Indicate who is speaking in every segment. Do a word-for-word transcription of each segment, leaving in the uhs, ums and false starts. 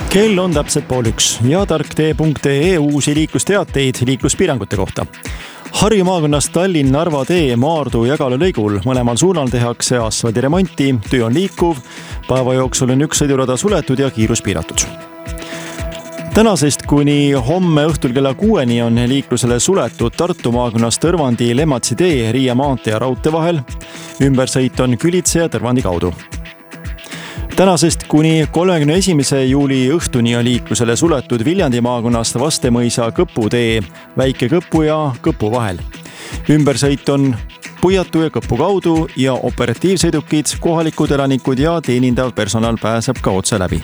Speaker 1: Kell on täpselt pool üks ja tarktee punkt ee uusi liiklusteateid liikluspiirangute kohta. Harju maakonnas Tallinn-Narva tee Maardu-Jagalu lõigul mõlemal suunal tehakse asfaldiremonti, töö on liikuv, päeva jooksul on üks sõidurada suletud ja kiirus piiratud. Tänasest kuni homme õhtul kella kuueni on liiklusele suletud Tartu maakonnas Tõrvandi Lemmatsi tee Riia maantee ja raudtee vahel. Ümbersõit on Külitse ja Tõrvandi kaudu. Tänasest kuni kolmekümne esimese juuli õhtuni on liiklusele suletud Viljandi maakonnast Vastemõisa Kõpu tee Väike Kõpu ja Kõpu vahel. Ümbersõit on Puiatu ja Kõpu kaudu ja operatiivsõidukid, kohalikud elanikud ja teenindav personal pääseb ka otse läbi.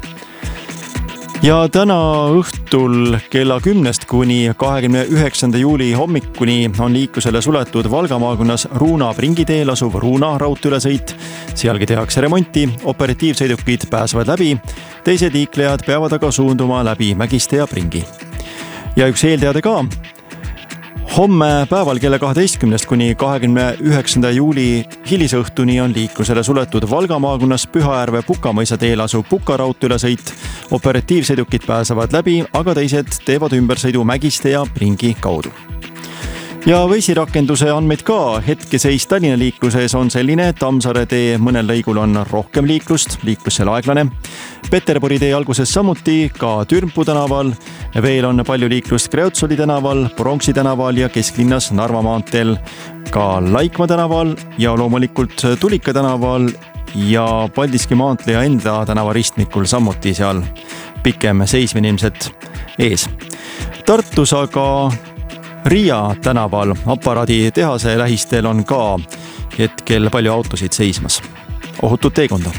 Speaker 1: Ja täna õhtul kella kümnest kuni kahekümne üheksanda juuli hommikuni on liiklusele suletud Valga maakonnas Ruuna Pringiteel asuv Ruuna raudteeülesõit. Sealgi tehakse remonti, operatiivsõidukid pääsevad läbi, teised liiklejad peavad aga suunduma läbi Mägiste ja Pringi. Ja üks eelteade ka. Homme päeval kella kaheteistkümnest kuni kahekümne üheksanda juuli hilisõhtuni on liiklusele suletud Valga maakonnas Pühajärve Pukamõisa teel asuv Puka raudteeülesõit. Operatiivsõidukid pääsevad läbi, aga teised teevad ümbersõidu Mägiste ja Pringi kaudu. Ja veesirakenduse andmeid ka. Hetkeseis Tallinna liikluses on selline, et Tammsaare tee mõnel lõigul on rohkem liiklust, liiklus seal aeglane. Peterburi tee alguses samuti, ka Türmpu tänaval. Veel on palju liiklust Kreutzoli tänaval, Pronksi tänaval ja kesklinnas Narva maanteel. Ka Laikmaa tänaval ja loomulikult Tulika tänaval ja Paldiski maantee ja enda tänava ristmikul samuti seal pikem seismine ilmselt ees. Tartus aga Riia tänaval aparaadi tehase lähistel on ka hetkel palju autosid seismas. Ohutut teekonda!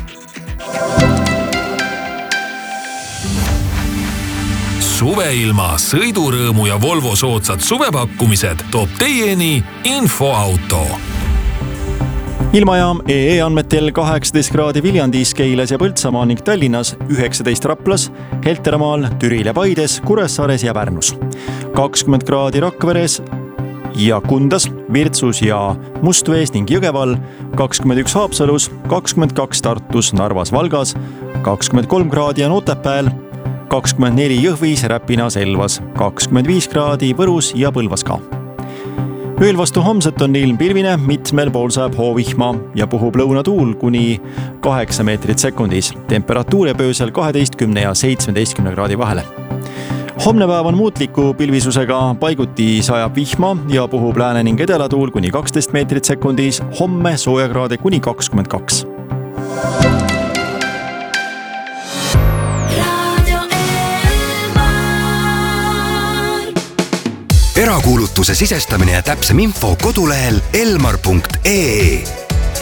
Speaker 2: Suveilma, sõidurõõmu ja Volvo soodsad suvepakkumised toob teieni Infoauto.
Speaker 1: Ilmajaam E E andmetel kaheksateist kraadi Viljandis, Keilas ja Põltsamaa ning Tallinnas, üheksateist Raplas, Helteramaal, Türil ja Paides, Kuressaares ja Pärnus. kakskümmend kraadi Rakveres ja Kundas, Virtsus ja Mustvees ning Jõgeval, kakskümmend üks Haapsalus, kakskümmend kaks Tartus, Narvas, Valgas, kakskümmend kolm kraadi on Otepääl, kakskümmend neli Jõhvis, Räpinas, Elvas, kakskümmend viis kraadi Võrus ja Põlvas ka. Ööl vastu homset on ilm pilvine, mitmel pool saab hoovihma ja puhub lõunatuul kuni kaheksa meetrit sekundis. Temperatuur jääb öösel kaheteistkümne ja seitsmeteistkümne kraadi vahele. Homne päev on muutliku pilvisusega, paiguti sajab vihma ja puhub lääne ning edelatuul kuni kaksteist meetrit sekundis. Homme soojakraade kuni kakskümmend kaks.
Speaker 3: Erakuulutuse sisestamine ja täpsem info kodulehel elmar punkt ee.